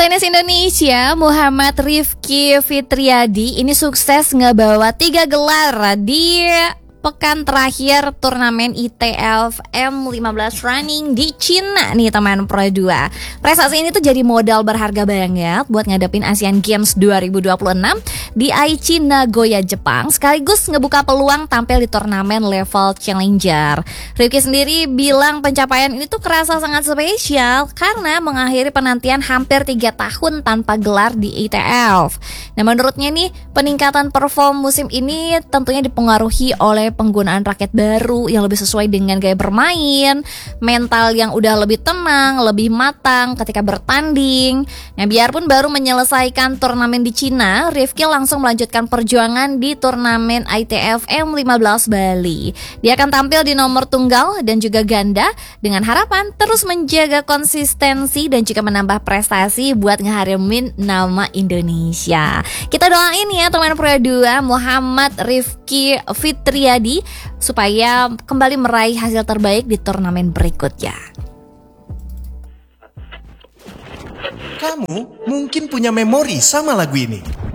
Petenis Indonesia Muhammad Rifki Fitriadi ini sukses ngebawa 3 gelar di pekan terakhir turnamen ITF M15 Running di Cina nih teman Pro 2. Prestasi ini tuh jadi modal berharga banget buat ngadepin Asian Games 2026 di Aichi Nagoya, Jepang, sekaligus ngebuka peluang tampil di turnamen level Challenger. Rifki sendiri bilang pencapaian ini tuh kerasa sangat spesial karena mengakhiri penantian hampir 3 tahun tanpa gelar di ITF. Nah, menurutnya nih peningkatan perform musim ini tentunya dipengaruhi oleh penggunaan raket baru yang lebih sesuai dengan gaya bermain, mental yang udah lebih tenang, lebih matang ketika bertanding. Nah, biarpun baru menyelesaikan turnamen di Cina, Rifki langsung melanjutkan perjuangan di turnamen ITF M15 Bali. Dia akan tampil di nomor tunggal dan juga ganda dengan harapan terus menjaga konsistensi dan juga menambah prestasi buat ngeharimin nama Indonesia. Kita doain ya teman Pro 2 Muhammad Rifki Fitriadi supaya kembali meraih hasil terbaik di turnamen berikutnya. Kamu mungkin punya memori sama lagu ini.